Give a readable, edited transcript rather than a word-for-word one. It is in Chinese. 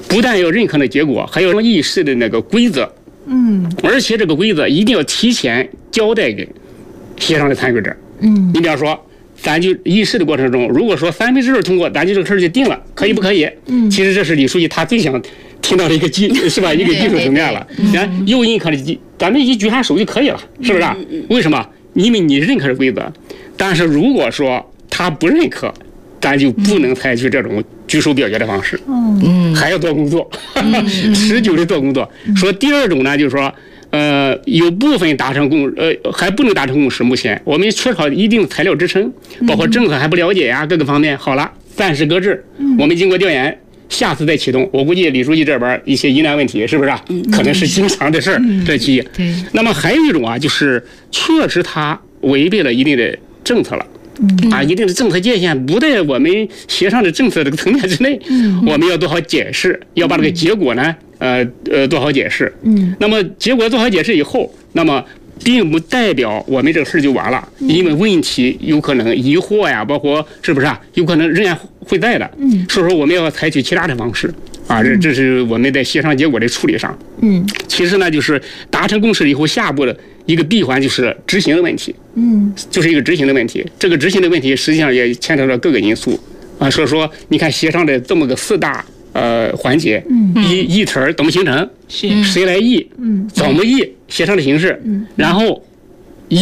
不但要认可的结果，还要议事的那个规则。而且这个规则一定要提前交代给协商的参与者。你比方说，咱就议事的过程中，如果说2/3通过，咱就这个事儿就定了，可以不可以？其实这是李书记他最想听到的一个是吧？一个技术层面了。又认可的，咱们一举下手就可以了，是不是？为什么？因为你认可的规则，但是如果说他不认可，咱就不能采取这种举手表决的方式。还要做工作，持久的做工作。说第二种呢，就是说，有部分达成还不能达成共识。目前我们缺少一定材料支撑，包括政策还不了解呀，各个方面。好了，暂时搁置。我们经过调研，下次再启动。我估计李书记这边一些疑难问题，是不是可能是经常的事儿？这其一。那么还有一种啊，就是确实它违背了一定的政策了。一定的政策界限不在我们协商的政策这个层面之内，我们要做好解释，要把这个结果呢，做好解释。那么结果做好解释以后，那么并不代表我们这个事就完了，因为问题有可能疑惑呀，包括是不是有可能仍然会在的。所以说我们要采取其他的方式这是我们在协商结果的处理上。其实呢，就是达成共识以后，下步的一个闭环就是执行的问题。就是一个执行的问题。这个执行的问题实际上也牵扯到各个因素所以说你看协商的这么个4大环节，议程怎么形成，谁来议，怎么议，协商的形式，然后